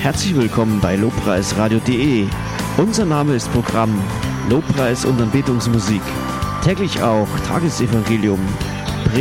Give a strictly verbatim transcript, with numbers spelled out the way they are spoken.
Herzlich willkommen bei lobpreisradio punkt de. Unser Name ist Programm Lobpreis und Anbetungsmusik. Täglich auch Tagesevangelium,